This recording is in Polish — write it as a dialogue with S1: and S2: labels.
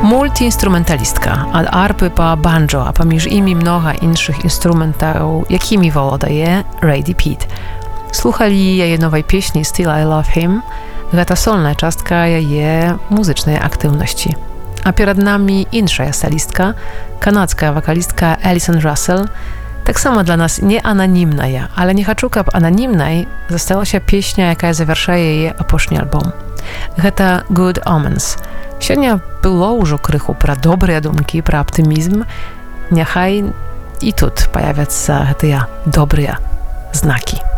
S1: Multiinstrumentalistka, od arpy po banjo, a pomіж imi mnoga інших інструментів, якими володає Radie Pitt. Слухали jej nowej pieśni Still I Love Him, гэта solna частка jej muzycznej aktywności. A przed nami insza solistka, kanadzka wokalistka Alison Russell, tak samo dla nas nie anonimna, ale nie chcę, aby anonimnej została się pieśnia, jaka zawiera jej ostatni album. Гэта Good Omens. Сёння было ўжо крыху пра добрыя думкі, пра аптымізм. Няхай і тут паявяцца гэтыя добрыя знакі.